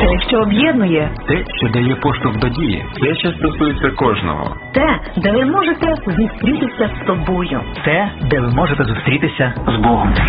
Те, що об'єднує. Те, що дає поштовх до дії. Те, що стосується кожного. Те, де ви можете зустрітися з собою. Те, де ви можете зустрітися З Богом.